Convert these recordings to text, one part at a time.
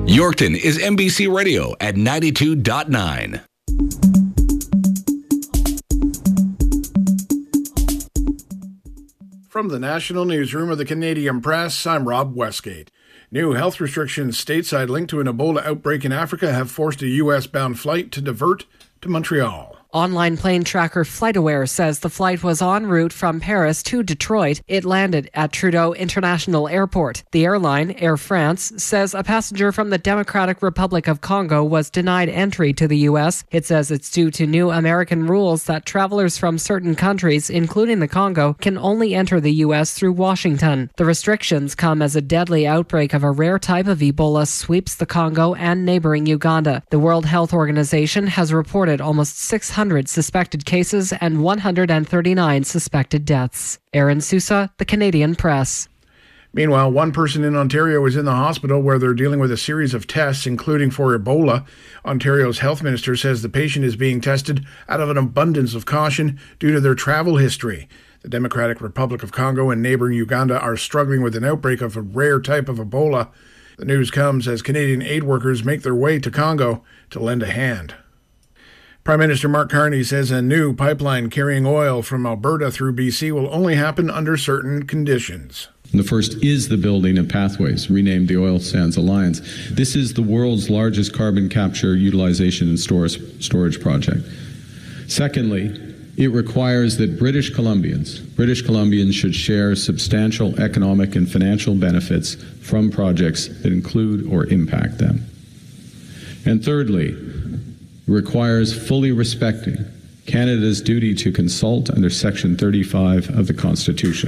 Yorkton is MBC Radio at 92.9. From the National Newsroom of the Canadian Press, I'm Rob Westgate. New health restrictions stateside linked to an Ebola outbreak in Africa have forced a U.S.-bound flight to divert to Montreal. Online plane tracker FlightAware says the flight was en route from Paris to Detroit. It landed at Trudeau International Airport. The airline, Air France, says a passenger from the Democratic Republic of Congo was denied entry to the U.S. It says it's due to new American rules that travelers from certain countries, including the Congo, can only enter the U.S. through Washington. The restrictions come as a deadly outbreak of a rare type of Ebola sweeps the Congo and neighboring Uganda. The World Health Organization has reported almost 600 suspected cases and 139 suspected deaths. Aaron Sousa, The Canadian Press. Meanwhile, one person in Ontario is in the hospital where they're dealing with a series of tests, including for Ebola. Ontario's health minister says the patient is being tested out of an abundance of caution due to their travel history. The Democratic Republic of Congo and neighboring Uganda are struggling with an outbreak of a rare type of Ebola. The news comes as Canadian aid workers make their way to Congo to lend a hand. Prime Minister Mark Carney says a new pipeline carrying oil from Alberta through BC will only happen under certain conditions. The first is the building of Pathways, renamed the Oil Sands Alliance. This is the world's largest carbon capture, utilization, and storage project. Secondly, it requires that British Columbians should share substantial economic and financial benefits from projects that include or impact them. And thirdly, requires fully respecting Canada's duty to consult under Section 35 of the Constitution.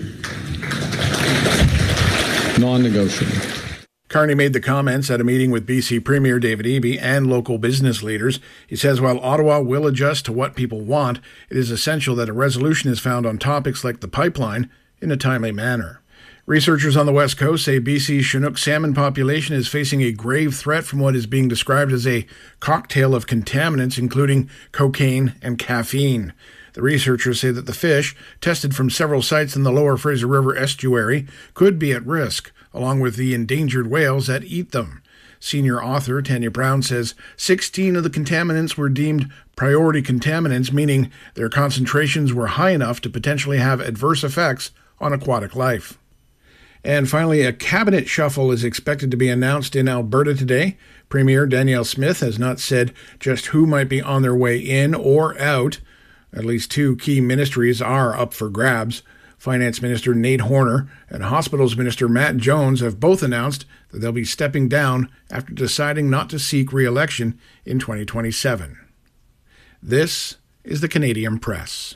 Non-negotiable. Carney made the comments at a meeting with BC Premier David Eby and local business leaders. He says while Ottawa will adjust to what people want, it is essential that a resolution is found on topics like the pipeline in a timely manner. Researchers on the West Coast say BC's Chinook salmon population is facing a grave threat from what is being described as a cocktail of contaminants, including cocaine and caffeine. The researchers say that the fish, tested from several sites in the lower Fraser River estuary, could be at risk, along with the endangered whales that eat them. Senior author Tanya Brown says 16 of the contaminants were deemed priority contaminants, meaning their concentrations were high enough to potentially have adverse effects on aquatic life. And finally, a cabinet shuffle is expected to be announced in Alberta today. Premier Danielle Smith has not said just who might be on their way in or out. At least two key ministries are up for grabs. Finance Minister Nate Horner and Hospitals Minister Matt Jones have both announced that they'll be stepping down after deciding not to seek re-election in 2027. This is the Canadian Press.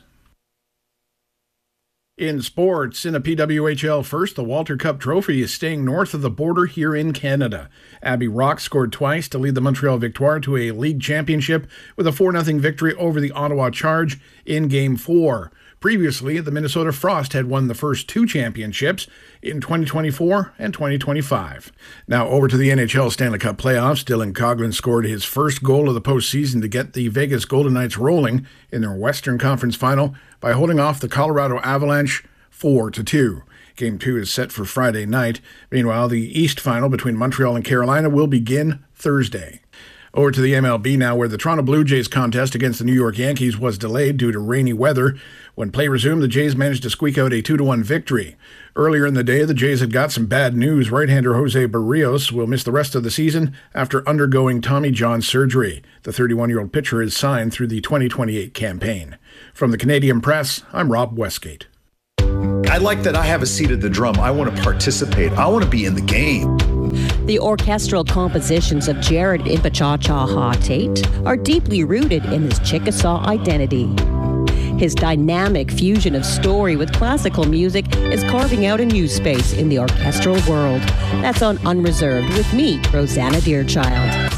In sports, in a PWHL first, the Walter Cup Trophy is staying north of the border here in Canada. Abby Rock scored twice to lead the Montreal Victoire to a league championship with a 4-0 victory over the Ottawa Charge in Game 4. Previously, the Minnesota Frost had won the first two championships in 2024 and 2025. Now over to the NHL Stanley Cup playoffs. Dylan Coghlan scored his first goal of the postseason to get the Vegas Golden Knights rolling in their Western Conference final by holding off the Colorado Avalanche 4-2. Game 2 is set for Friday night. Meanwhile, the East final between Montreal and Carolina will begin Thursday. Over to the MLB now, where the Toronto Blue Jays contest against the New York Yankees was delayed due to rainy weather. When play resumed, the Jays managed to squeak out a 2-1 victory. Earlier in the day, the Jays had got some bad news. Right-hander Jose Barrios will miss the rest of the season after undergoing Tommy John surgery. The 31-year-old pitcher is signed through the 2028 campaign. From the Canadian Press, I'm Rob Westgate. I like that I have a seat at the drum. I want to participate. I want to be in the game. The orchestral compositions of Jared Impachacha Tate are deeply rooted in his Chickasaw identity. His dynamic fusion of story with classical music is carving out a new space in the orchestral world. That's on Unreserved with me, Rosanna Deerchild.